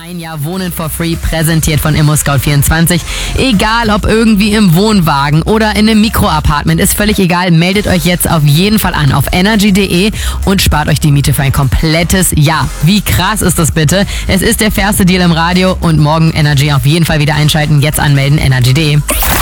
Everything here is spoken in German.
Ein Jahr Wohnen for Free, präsentiert von ImmoScout24. Egal, ob irgendwie im Wohnwagen oder in einem Mikroapartment, ist völlig egal. Meldet euch jetzt auf jeden Fall an auf energy.de und spart euch die Miete für ein komplettes Jahr. Wie krass ist das bitte? Es ist der fairste Deal im Radio und morgen Energy auf jeden Fall wieder einschalten. Jetzt anmelden, energy.de.